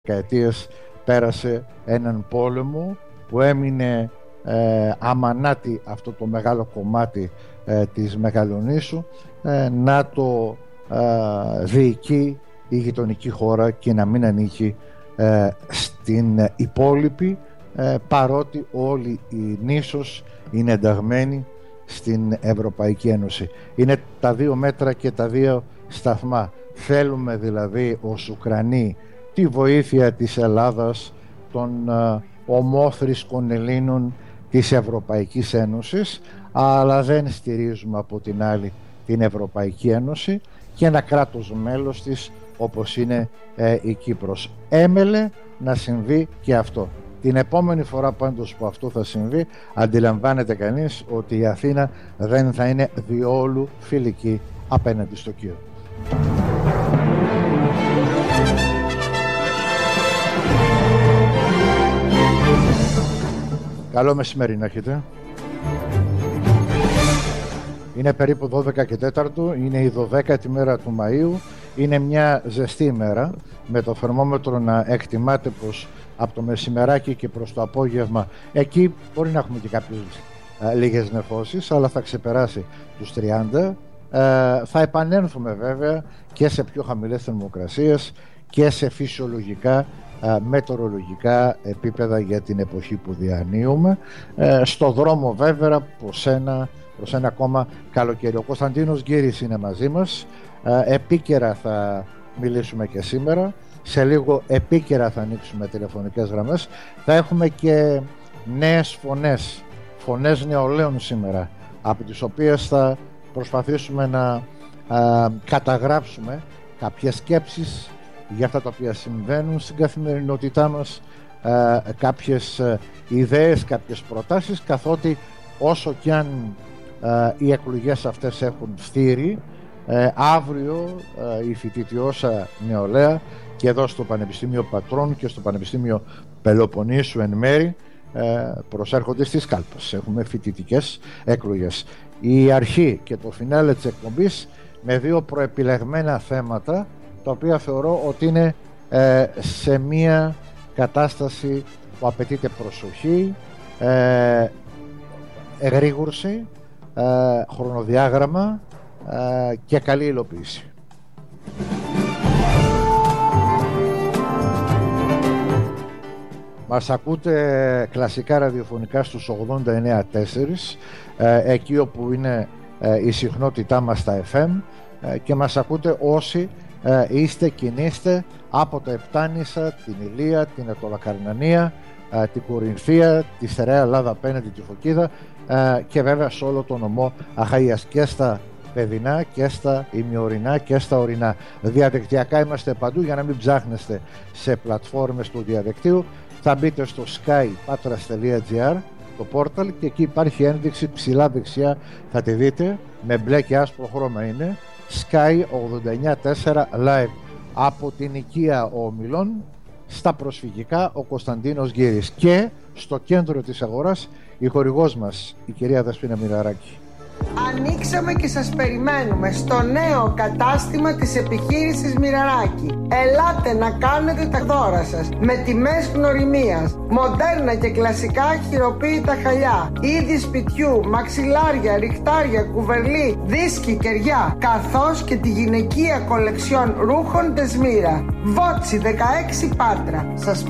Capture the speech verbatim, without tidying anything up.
δεκαετίες πέρασε έναν πόλεμο που έμεινε ε, αμανάτη αυτό το μεγάλο κομμάτι ε, της Μεγαλονήσου ε, να το ε, διοικεί η γειτονική χώρα και να μην ανήκει ε, στην υπόλοιπη ε, παρότι όλη η νήσος είναι ενταγμένη στην Ευρωπαϊκή Ένωση. Είναι τα δύο μέτρα και τα δύο σταθμά. Θέλουμε δηλαδή ως Ουκρανοί τη βοήθεια της Ελλάδας, των uh, ομόθρησκων Ελλήνων της Ευρωπαϊκής Ένωσης, αλλά δεν στηρίζουμε από την άλλη την Ευρωπαϊκή Ένωση και ένα κράτος μέλος της όπως είναι ε, η Κύπρος. Έμελε να συμβεί και αυτό. Την επόμενη φορά πάντως που αυτό θα συμβεί, αντιλαμβάνεται κανείς ότι η Αθήνα δεν θα είναι διόλου φιλική απέναντι στο Κίεβο. Καλό μεσημέρι να έχετε. Είναι περίπου δώδεκα και τέταρτο, είναι η δωδέκατη μέρα του Μαΐου. Είναι μια ζεστή ημέρα, με το θερμόμετρο να εκτιμάται πως από το μεσημεράκι και προς το απόγευμα εκεί μπορεί να έχουμε και κάποιες ε, λίγες νεφώσεις, αλλά θα ξεπεράσει τους τριάντα. Ε, θα επανέλθουμε βέβαια και σε πιο χαμηλές θερμοκρασίες και σε φυσιολογικά μετεωρολογικά επίπεδα για την εποχή που διανύουμε. Ε, στο δρόμο βέβαια προς ένα, προς ένα ακόμα καλοκαίρι. Ο Κωνσταντίνος Γκύρης είναι μαζί μας. Ε, επίκαιρα θα μιλήσουμε και σήμερα. Σε λίγο επίκαιρα θα ανοίξουμε τηλεφωνικές γραμμές. Θα έχουμε και νέες φωνές, φωνές νεολαίων σήμερα, από τις οποίες θα προσπαθήσουμε να α, καταγράψουμε κάποιες σκέψεις για αυτά τα οποία συμβαίνουν στην καθημερινότητά μας, ε, κάποιες ε, ιδέες, κάποιες προτάσεις, καθότι όσο κι αν ε, οι εκλογές αυτές έχουν φθείρει, ε, αύριο ε, η φοιτητιώσα νεολαία και εδώ στο Πανεπιστήμιο Πατρών και στο Πανεπιστήμιο Πελοποννήσου εν μέρη ε, προσέρχονται στις κάλπες. Έχουμε φοιτητικές εκλογές. Η αρχή και το φινάλε της εκπομπής με δύο προεπιλεγμένα θέματα, τα οποία θεωρώ ότι είναι ε, σε μία κατάσταση που απαιτείται προσοχή, ε, εγρήγορση, ε, χρονοδιάγραμμα ε, και καλή υλοποίηση. Μας ακούτε κλασικά ραδιοφωνικά στους ογδόντα εννέα κόμμα τέσσερα, ε, εκεί όπου είναι ε, η συχνότητά μας στα εφ εμ, ε, και μας ακούτε όσοι Ε, είστε, κινείστε από τα Επτάνησα, την Ηλία, την Ατολακαρνανία, ε, την Κορινθία, τη Στερεά Ελλάδα απέναντι τη Φωκίδα ε, και βέβαια σε όλο το νομό Αχαΐας, και στα παιδινά και στα ημιορεινά και στα ορεινά. Διαδικτυακά είμαστε παντού, για να μην ψάχνεστε σε πλατφόρμες του διαδικτύου. Θα μπείτε στο sky patras τελεία gr, το πόρταλ, και εκεί υπάρχει ένδειξη ψηλά δεξιά, θα τη δείτε, με μπλε και άσπρο χρώμα είναι Sky ογδόντα εννέα τέσσερα Live. Από την οικία Ομιλών στα προσφυγικά ο Κωνσταντίνος Γκύρης, και στο κέντρο της αγοράς η χορηγός μας, η κυρία Δεσπίνα Μοιραράκη. Ανοίξαμε και σας περιμένουμε στο νέο κατάστημα της επιχείρησης Μοιραράκη. Ελάτε να κάνετε τα δώρα σας με τιμές γνωριμίας, μοντέρνα και κλασικά χειροποίητα χαλιά, είδη σπιτιού, μαξιλάρια, ριχτάρια, κουβερλί, δίσκοι, κεριά, καθώς και τη γυναικεία κολεξιόν ρούχων Δεσμύρα. Βότσι δεκαέξι Πάτρα. Σας